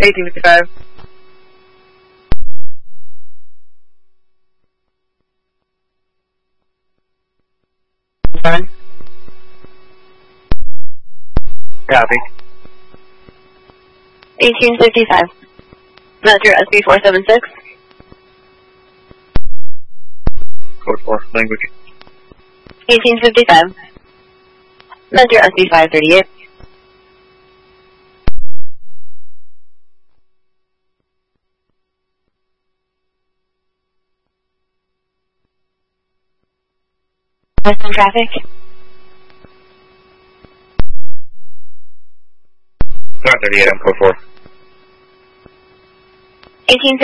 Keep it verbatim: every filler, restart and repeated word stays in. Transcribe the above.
eighteen fifty-five. Fine. Copy. eighteen fifty-five. That's your S B four seven six. Code four, language. eighteen fifty-five. That's your S B five thirty-eight. Western traffic. five thirty-eight on code four. eighteen